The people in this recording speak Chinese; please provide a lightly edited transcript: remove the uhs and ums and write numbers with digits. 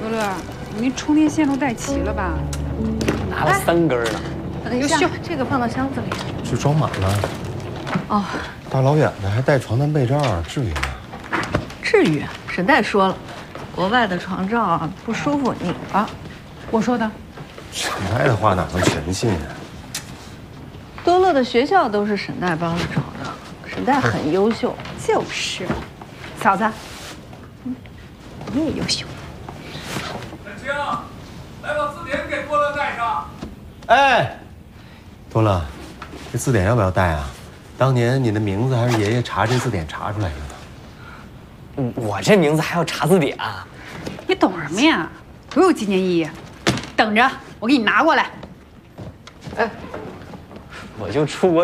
乐乐，你充电线都带齐了吧？ 拿了3根呢。 优秀，这个放到箱子里。 是装满了。 哦， 大老远的还带床单被罩，至于吗？ 至于。沈代说了，国外的床罩啊不舒服，拧了。 我说的。 沈代的话哪能全信啊？ 多乐的学校都是沈代帮着找的，沈代很优秀。 就是，嫂子，你也优秀。 沈清，来把字典给多乐带上。 哎，多乐，这字典要不要带啊？当年你的名字还是爷爷查这字典查出来的呢。 我这名字还要查字典啊？ 你懂什么呀？多有纪念意义。等着，我给你拿过来。 我就出国。